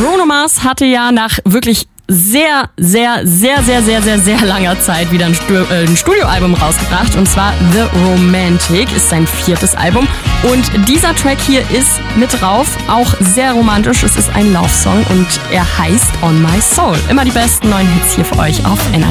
Bruno Mars hatte ja nach wirklich sehr langer Zeit wieder ein Studioalbum rausgebracht, und zwar The Romantic ist sein 4. Album, und dieser Track hier ist mit drauf, auch sehr romantisch, es ist ein Love-Song und er heißt On My Soul. Immer die besten neuen Hits hier für euch auf NRW.